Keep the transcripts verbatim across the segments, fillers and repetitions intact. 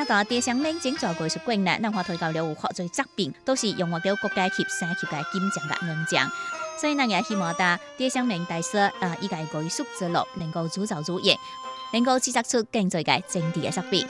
聽到地上面整做過是貴難，咱話推到了有學做作品，都是用我哋國家級、省級嘅金獎嘅銀獎。所以咱也希望大地上面大師啊，依個藝術之路能夠主造主業，能夠製作出更多嘅精緻嘅作品。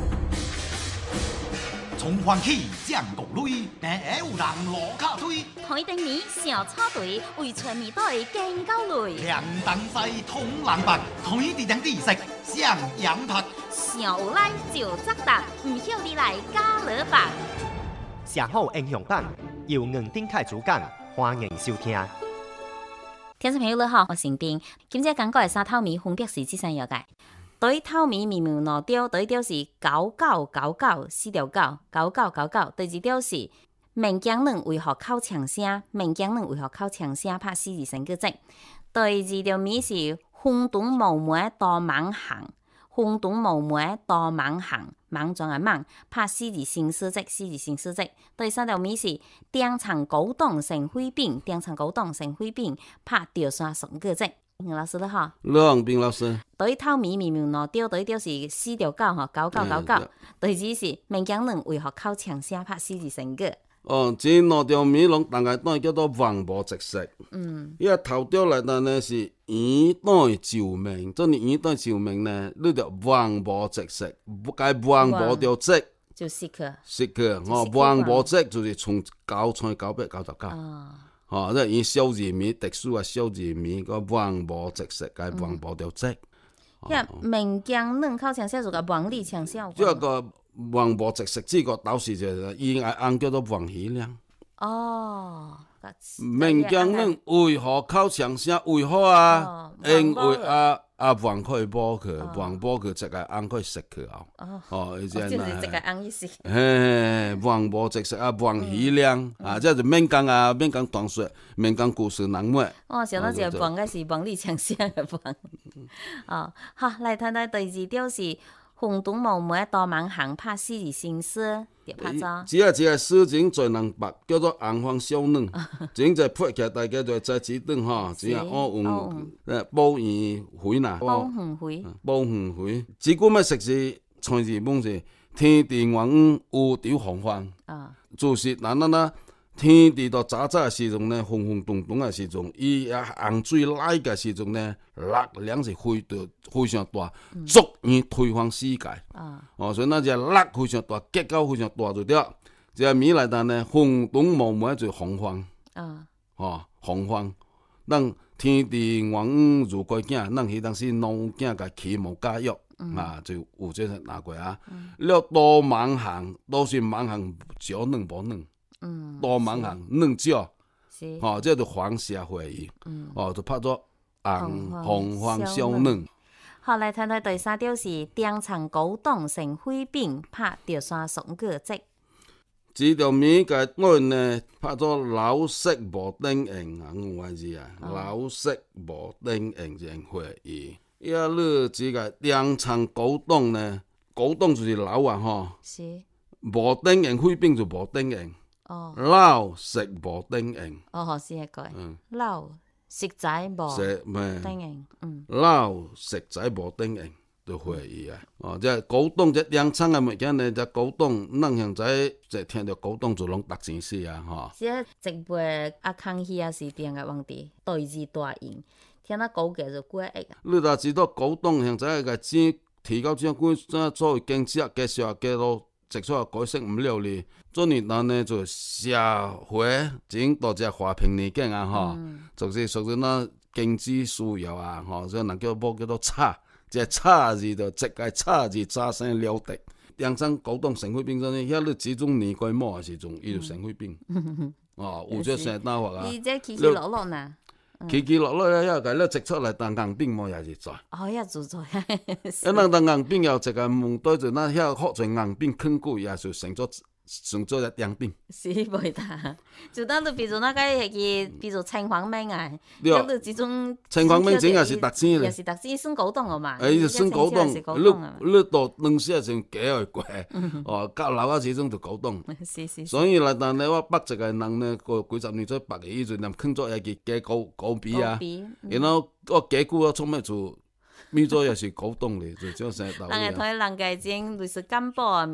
從歡喜降國淚，平下有人落卡推。 台頂面小草堆，為村民隊更高淚。 涼東西通南北，台地頂地色上陽拍。 上有來就作答，唔曉你來加勒白。 寫好英雄版，由吳丁凱主講，歡迎收聽。 聽眾朋友你好，我是丁，今朝講過嘅沙透米分別是幾聲藥嘅。對透米苗苗攞掉，對掉是九九九九四條九，九九九九。對二條是閩江人為何靠長聲？閩江人為何靠長聲？拍四字成句字。對二條米是轟動無門多猛行，轟動無門多猛行，猛狀嘅猛，拍四字成詩字，四字成詩字。對三條米是釘長高檔成灰餅，釘長高檔成灰餅，拍吊刷成句字。吳老師你好， 羅宏斌老師， 對透米苗苗攞掉，對掉是四條九吼，九九九九。對字是閩江人為何靠長聲拍四字成句？ 哦，這兩條米攏大概都叫做黃埔直色。 嗯， 伊個頭條來頭呢是魚帶照明，這呢魚帶照明呢，你就黃埔直色，不該黃埔條直就識佢， 識佢，哦，黃埔直就是從九寸九百九十九。哦，即係以小字米特殊啊，小字米個黃埔直色，該黃埔條直。 因為閩江人靠長聲就個黃里長聲。 即係個黃埔直色之個導師就伊個案叫做黃喜亮。 哦， 閩江人為何靠長聲？為何啊？因為啊啊黃開波佢，黃波佢直個案佢識佢哦。哦，即係呢，直個案意思。 嘿，黃埔直色啊，黃喜亮啊，即係閩江啊，閩江傳說，閩江故事人物。 哦，想到就黃嘅是黃里長聲嘅黃。哦，好，嚟睇睇第二條是轟動無門多猛行，拍四字成詩，點拍咗？ 只係只係詩情最能白，叫做紅黃小嫩。整隻潑起來大家就在指燈哈，只係烏雲誒寶圓灰呐， 寶圓灰， 寶圓灰。只顧咩食是菜字本是天地元午有條紅黃。啊，就是嗱嗱嗱。天地到早早嘅時陣呢，轟轟動動嘅時陣，伊也洪水來嘅時陣呢，力量是非常非常大，足以推翻世界。啊、哦，所以那只力非常大，結構非常大就對。只係米來頭呢，轟動無門就洪荒。啊，哦，洪荒，咱天地元午如過囝，咱迄當時老囝甲啟蒙教育，嗯、啊，就有這個拿過啊。了多猛行，都是猛行少嫩無嫩。嗯，多猛行嫩少，哦，即係黃社會，嗯，哦，就拍咗紅紅黃小嫩。 好，嚟睇睇第三條是釘長高檔成灰餅，拍吊刷上句字。 這條米嘅我呢拍咗老式無頂型啊，我話字啊，老式無頂型人會議。一路這個釘長高檔呢，高檔就是老啊，嗬，是無頂型灰餅就無頂型。哦，老食無頂型。哦， 是係個。嗯，老食仔無頂型。嗯， 老食仔無頂型就會議啊。哦，即係高檔即兩倉嘅物件呢，就高檔，咱現在即聽到高檔就攏達錢死啊，吼。 即係直背阿康熙啊，是點嘅問題？對字大印，聽得高嘅就過億。 你就知道高檔現在嘅錢提高咗，佢即作為經濟嘅時候嘅咯。直出改善唔了哩，做年頭呢就社會整多隻和平年景啊，嗬、嗯，就是屬於那經濟需要啊，嗬，所以能叫波叫做差，即係差字就直係差字差聲了得。養生高檔成灰餅嗰啲，一路始終年過末時仲要成灰餅，哦，有隻成單話啊， 而且起起落落呢。 起起落落咧，一個咧直出嚟當硬餅冇也是在。 哦，也做做。 一能當硬餅又一個門對住那遐學在硬餅啃過也就成咗成咗隻硬餅。 是袂得，就當你比如那個係個，比如青黃麵啊，有啲這種。 青黃麵整也是特產咧。 也是特產，算高檔個嘛。 誒，就算高檔，你你到兩時成幾個貴，哦，交樓啊始終就高檔。是是。所以嚟但係我北籍嘅人呢，個幾十年做白嘅以前，就啃咗一個雞高高比啊，然後個雞骨啊，從咩做？咪咗也是高檔咧，就叫成。 人係睇人家整類似金寶啊。